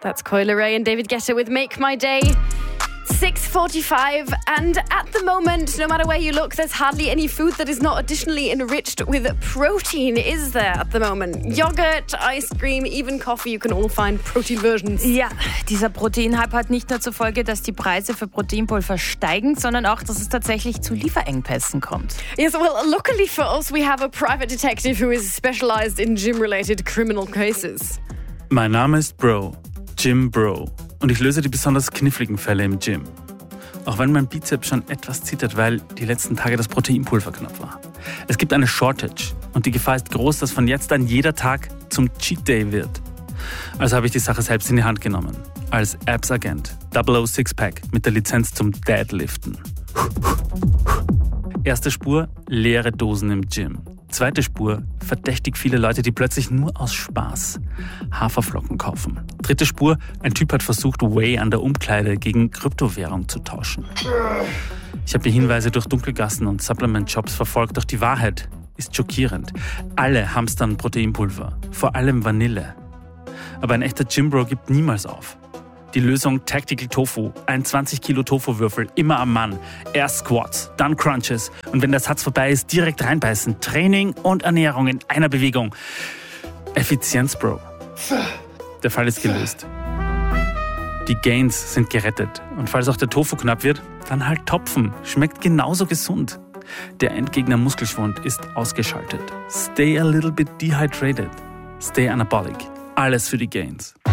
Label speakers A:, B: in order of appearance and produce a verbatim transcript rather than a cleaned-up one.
A: That's Coi Leray and David Guetta with Make My Day. six forty-five, and at the moment, no matter where you look, there's hardly any food that is not additionally enriched with protein, is there at the moment? Yogurt, ice cream, even coffee, you can all find protein versions.
B: Ja, dieser Proteinhype hat nicht nur zur Folge, dass die Preise für Proteinpulver steigen, sondern auch, dass es tatsächlich zu Lieferengpässen kommt.
A: Yes, well, luckily for us, we have a private detective who is specialized in gym-related criminal cases.
C: Mein Name ist Bro, Jim Bro. Und ich löse die besonders kniffligen Fälle im Gym. Auch wenn mein Bizeps schon etwas zittert, weil die letzten Tage das Proteinpulver knapp war. Es gibt eine Shortage und die Gefahr ist groß, dass von jetzt an jeder Tag zum Cheat Day wird. Also habe ich die Sache selbst in die Hand genommen. Als Abs-Agent, Double O Six-Pack mit der Lizenz zum Deadliften. Erste Spur, leere Dosen im Gym. Zweite Spur, verdächtig viele Leute, die plötzlich nur aus Spaß Haferflocken kaufen. Dritte Spur, ein Typ hat versucht, Whey an der Umkleide gegen Kryptowährung zu tauschen. Ich habe die Hinweise durch Dunkelgassen und Supplement-Shops verfolgt, doch die Wahrheit ist schockierend. Alle hamstern Proteinpulver, vor allem Vanille. Aber ein echter Gymbro gibt niemals auf. Die Lösung Tactical Tofu, ein zwanzig Kilo Tofu-Würfel, immer am Mann. Erst Squats, dann Crunches und wenn der Satz vorbei ist, direkt reinbeißen. Training und Ernährung in einer Bewegung. Effizienz, Bro. Der Fall ist gelöst. Die Gains sind gerettet und falls auch der Tofu knapp wird, dann halt Topfen. Schmeckt genauso gesund. Der Endgegner Muskelschwund ist ausgeschaltet. Stay a little bit dehydrated. Stay anabolic. Alles für die Gains.